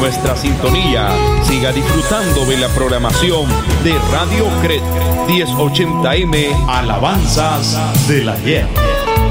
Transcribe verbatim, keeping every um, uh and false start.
nuestra sintonía. Siga disfrutando de la programación de Radio Cret mil ochenta M, Alabanzas del Ayer.